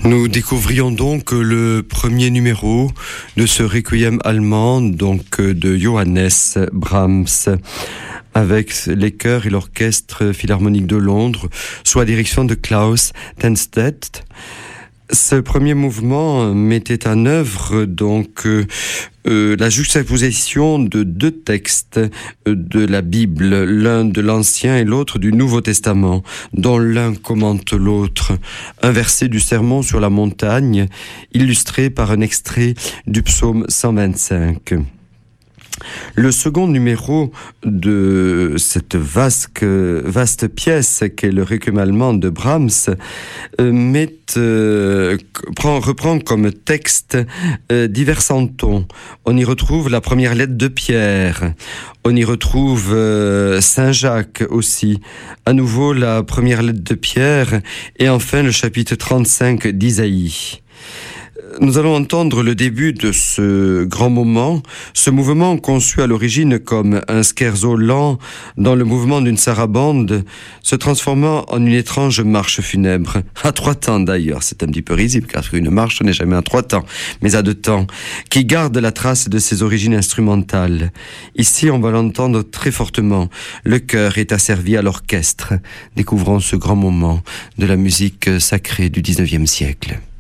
Nous découvrions donc le premier numéro de ce requiem allemand, donc de Johannes Brahms, avec les chœurs et l'orchestre philharmonique de Londres, sous la direction de Klaus Tennstedt. Ce premier mouvement mettait en œuvre donc la juxtaposition de deux textes de la Bible, l'un de l'Ancien et l'autre du Nouveau Testament, dont l'un commente l'autre. Un verset du Sermon sur la montagne, illustré par un extrait du psaume 125. Le second numéro de cette vaste pièce qu'est le Requiem allemand de Brahms reprend comme texte divers santons. On y retrouve la première lettre de Pierre, on y retrouve Saint Jacques aussi, à nouveau la première lettre de Pierre et enfin le chapitre 35 d'Isaïe. Nous allons entendre le début de ce grand moment, ce mouvement conçu à l'origine comme un scherzo lent dans le mouvement d'une sarabande, se transformant en une étrange marche funèbre, à 3 temps d'ailleurs, c'est un petit peu risible car une marche n'est jamais à 3 temps, mais à 2 temps, qui garde la trace de ses origines instrumentales. Ici, on va l'entendre très fortement, le chœur est asservi à l'orchestre. Découvrons ce grand moment de la musique sacrée du 19e siècle.